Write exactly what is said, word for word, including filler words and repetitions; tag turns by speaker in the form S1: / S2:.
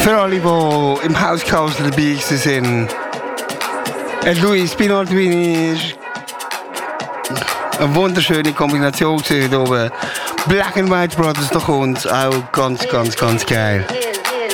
S1: Für alle, die im Haus Castle dabei sind. Luis Pinoltwini ist eine wunderschöne Kombination hier oben. Black and White Brothers, da kommt auch ganz, ganz, ganz geil.